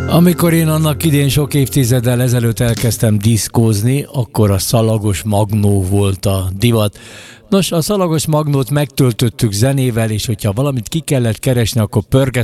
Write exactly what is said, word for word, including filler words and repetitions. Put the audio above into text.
Amikor én annak idén sok évtizeddel ezelőtt elkezdtem diszkózni, akkor a szalagos magnó volt a divat. Nos, a szalagos magnót megtöltöttük zenével, és hogyha valamit ki kellett keresni, akkor pörget